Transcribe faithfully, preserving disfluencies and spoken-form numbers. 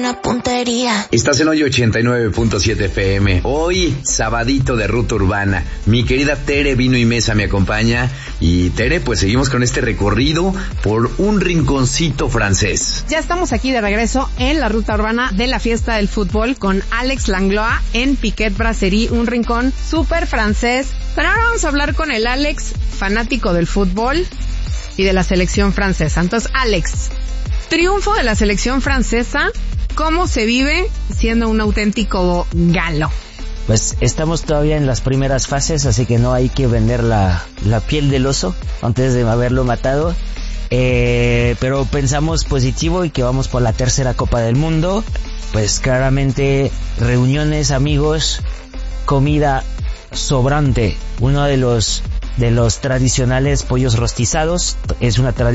buena puntería. Estás en hoy ochenta y nueve punto siete F M. Hoy, sabadito de ruta urbana. Mi querida Tere Vino y Mesa me acompaña. Y Tere, pues seguimos con este recorrido por un rinconcito francés. Ya estamos aquí de regreso en la ruta urbana de la fiesta del fútbol con Alex Langlois en Piquet Brasserie, un rincón súper francés. Pero ahora vamos a hablar con el Alex, fanático del fútbol y de la selección francesa. Entonces, Alex, triunfo de la selección francesa, ¿cómo se vive siendo un auténtico galo? Pues estamos todavía en las primeras fases, así que no hay que vender la, la piel del oso antes de haberlo matado. Eh, pero pensamos positivo y que vamos por la tercera Copa del Mundo. Pues claramente reuniones, amigos, comida sobrante. Uno de los de los tradicionales pollos rostizados es una tradición